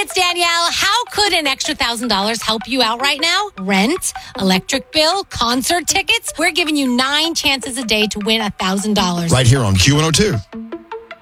it's Danielle. How could an extra $1,000 help you out right now? Rent, electric bill, concert tickets. We're giving you 9 chances a day to win $1,000. Right here on Q102.